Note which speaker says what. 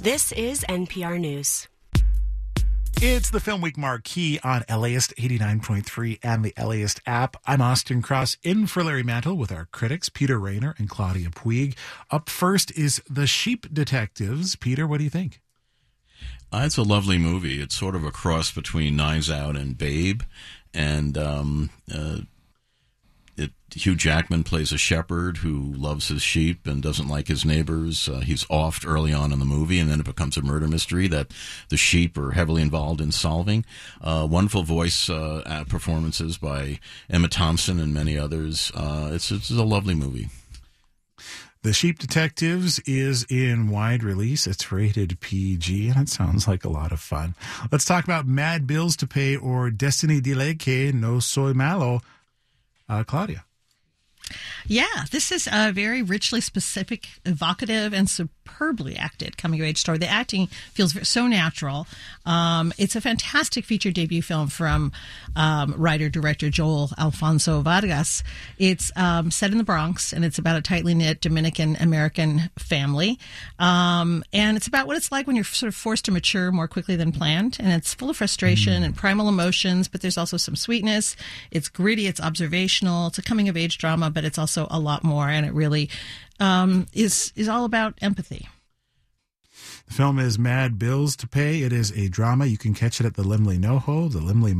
Speaker 1: This is NPR News.
Speaker 2: It's the Film Week Marquee on LAist 89.3 and the LAist app. I'm Austin Cross, in for Larry Mantle with our critics, Peter Rayner and Claudia Puig. Up first is The Sheep Detectives. Peter, what do you think?
Speaker 3: It's a lovely movie. It's sort of a cross between Knives Out and Babe. And Hugh Jackman plays a shepherd who loves his sheep and doesn't like his neighbors. He's offed early on in the movie, and then it becomes a murder mystery that the sheep are heavily involved in solving. Wonderful voice performances by Emma Thompson and many others. It's a lovely movie.
Speaker 2: The Sheep Detectives is in wide release. It's rated PG, and it sounds like a lot of fun. Let's talk about Mad Bills to Pay or Destiny Dile Que No Soy Malo. Claudia.
Speaker 4: Yeah, this is a very richly specific, evocative, and superbly acted coming-of-age story. The acting feels so natural. It's a fantastic feature debut film from writer-director Joel Alfonso Vargas. It's set in the Bronx, and it's about a tightly knit Dominican-American family. And it's about what it's like when you're sort of forced to mature more quickly than planned. And it's full of frustration and primal emotions, but there's also some sweetness. It's gritty, it's observational, it's a coming-of-age drama, but it's also a lot more, and it really is all about empathy.
Speaker 2: The film is Mad Bills to Pay. It is a drama. You can catch it at the Laemmle NoHo, the Laemmle